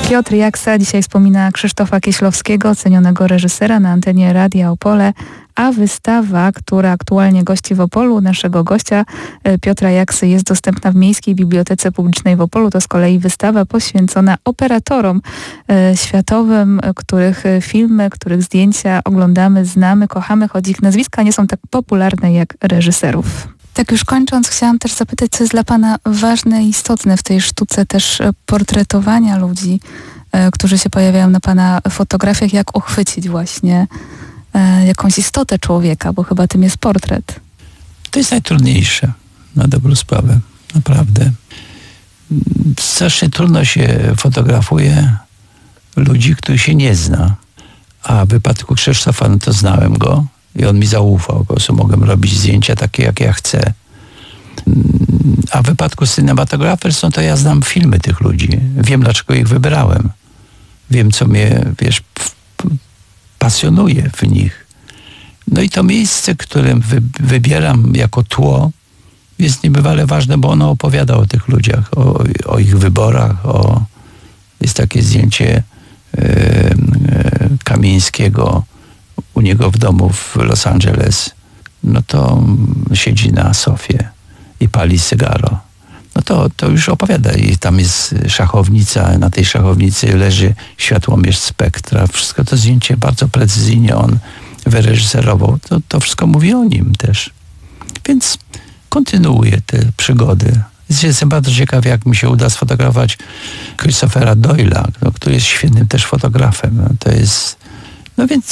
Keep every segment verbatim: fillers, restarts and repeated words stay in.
Piotr Jaksa dzisiaj wspomina Krzysztofa Kieślowskiego, cenionego reżysera, na antenie Radia Opole, a wystawa, która aktualnie gości w Opolu, naszego gościa Piotra Jaksy, jest dostępna w Miejskiej Bibliotece Publicznej w Opolu. To z kolei wystawa poświęcona operatorom e, światowym, których filmy, których zdjęcia oglądamy, znamy, kochamy, choć ich nazwiska nie są tak popularne jak reżyserów. Tak już kończąc, chciałam też zapytać, co jest dla Pana ważne i istotne w tej sztuce też portretowania ludzi, e, którzy się pojawiają na Pana fotografiach, jak uchwycić właśnie e, jakąś istotę człowieka, bo chyba tym jest portret. To jest najtrudniejsze, na dobrą sprawę, naprawdę. Strasznie trudno się fotografuje ludzi, których się nie zna. A w wypadku Krzysztofa, no to znałem go i on mi zaufał, po prostu mogłem robić zdjęcia takie, jak ja chcę. A w wypadku cinematografers, no to ja znam filmy tych ludzi. Wiem, dlaczego ich wybrałem. Wiem, co mnie, wiesz, pasjonuje w nich. No i to miejsce, które wy, wybieram jako tło, jest niebywale ważne, bo ono opowiada o tych ludziach, o, o ich wyborach. O, jest takie zdjęcie e, e, Kamińskiego u niego w domu w Los Angeles. No to siedzi na sofie i pali cygaro. No to, to już opowiada. I tam jest szachownica, na tej szachownicy leży światłomierz spektra. Wszystko to zdjęcie bardzo precyzyjnie on wyreżyserował. To, to wszystko mówi o nim też. Więc kontynuuję te przygody. Jestem bardzo ciekaw, jak mi się uda sfotografować Christophera Doyle'a, no, który jest świetnym też fotografem. No, to jest... No więc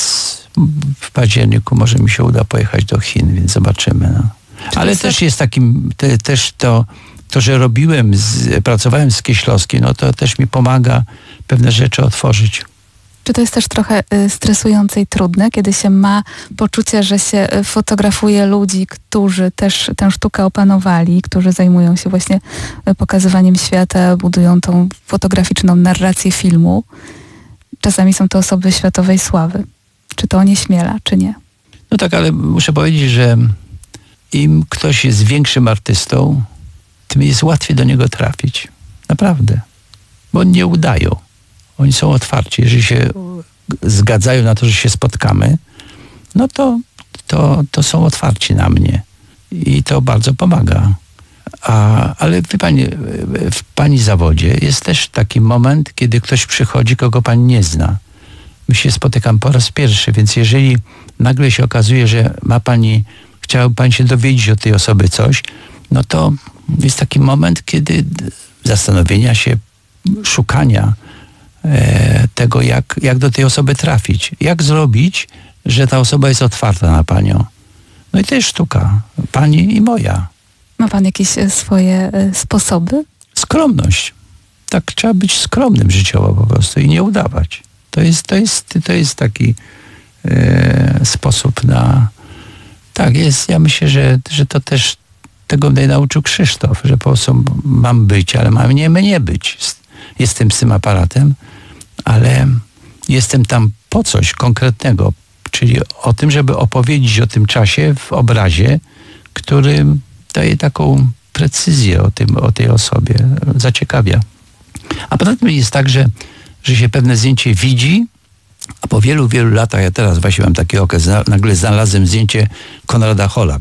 w październiku może mi się uda pojechać do Chin, więc zobaczymy. No. Ale też jest takim, te, też to, to, że robiłem, z, pracowałem z Kieślowskim, no to też mi pomaga pewne rzeczy otworzyć. Czy to jest też trochę y, stresujące i trudne, kiedy się ma poczucie, że się fotografuje ludzi, którzy też tę sztukę opanowali, którzy zajmują się właśnie pokazywaniem świata, budują tą fotograficzną narrację filmu. Czasami są to osoby światowej sławy. Czy to onieśmiela, czy nie? No tak, ale muszę powiedzieć, że im ktoś jest większym artystą, tym jest łatwiej do niego trafić. Naprawdę. Bo oni nie udają. Oni są otwarci. Jeżeli się zgadzają na to, że się spotkamy, no to, to, to są otwarci na mnie. I to bardzo pomaga. A, ale wie pani, w pani zawodzie jest też taki moment, kiedy ktoś przychodzi, kogo pani nie zna. My się spotykamy po raz pierwszy, więc jeżeli nagle się okazuje, że ma pani, chciałaby pani się dowiedzieć od tej osoby coś, no to jest taki moment, kiedy zastanowienia się, szukania e, tego, jak, jak do tej osoby trafić. Jak zrobić, że ta osoba jest otwarta na panią. No i to jest sztuka. Pani i moja. Ma pan jakieś swoje sposoby? Skromność. Tak, trzeba być skromnym życiowo po prostu i nie udawać. To jest, to jest, to jest taki e, sposób na... Tak, jest. Ja myślę, że, że to też tego mnie nauczył Krzysztof, że po prostu mam być, ale mam nie, nie być. Jestem z tym aparatem, ale jestem tam po coś konkretnego, czyli o tym, żeby opowiedzieć o tym czasie w obrazie, który daje taką precyzję o, tym, o tej osobie, zaciekawia. A poza tym jest tak, że, że się pewne zdjęcie widzi, a po wielu, wielu latach, ja teraz właśnie mam taki okres, nagle znalazłem zdjęcie Konrada Holla,